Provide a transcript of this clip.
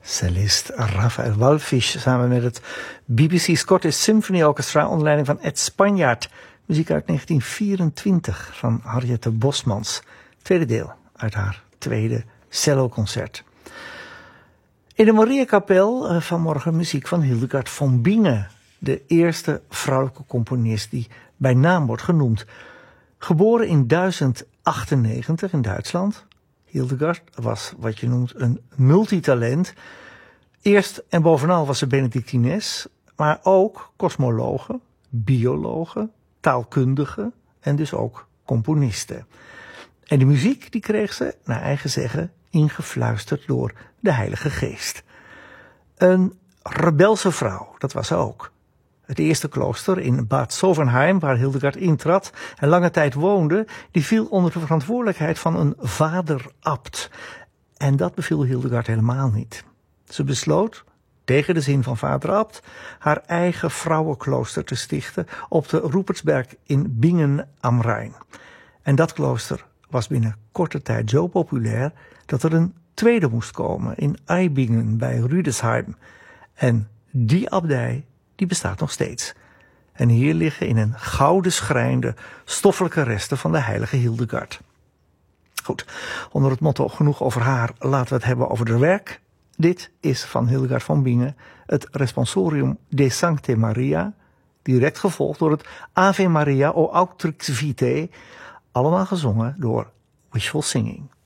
Cellist Rafael Wallfisch samen met het BBC Scottish Symphony Orchestra onder leiding van Ed Spanjaard. Muziek uit 1924 van Harriette Bosmans. Tweede deel uit haar tweede celloconcert. In de Mariakapel vanmorgen muziek van Hildegard von Bingen. De eerste vrouwelijke componist die bij naam wordt genoemd. Geboren in 1098 in Duitsland. Hildegard was wat je noemt een multitalent. Eerst en bovenal was ze Benedictines, maar ook kosmologe, biologe, taalkundige en dus ook componiste. En de muziek die kreeg ze, naar eigen zeggen, ingefluisterd door de Heilige Geest. Een rebelse vrouw, dat was ze ook. Het eerste klooster in Bad Sovernheim, waar Hildegard intrad en lange tijd woonde, die viel onder de verantwoordelijkheid van een vader-abt. En dat beviel Hildegard helemaal niet. Ze besloot, tegen de zin van vader-abt, haar eigen vrouwenklooster te stichten op de Rupertsberg in Bingen am Rijn. En dat klooster was binnen korte tijd zo populair dat er een tweede moest komen in Eibingen bij Rüdesheim. En die abdij die bestaat nog steeds. En hier liggen in een gouden schrijn de stoffelijke resten van de heilige Hildegard. Goed, onder het motto genoeg over haar, laten we het hebben over haar werk. Dit is van Hildegard von Bingen het Responsorium de Sancte Maria, direct gevolgd door het Ave Maria o Autrix Vitae, allemaal gezongen door Wishful Singing.